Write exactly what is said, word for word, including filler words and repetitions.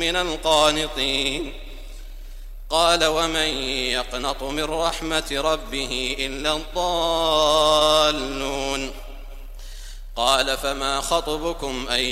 من القانطين. قال ومن يقنط من رحمة ربه إلا الضالون. قال فما خطبكم أيها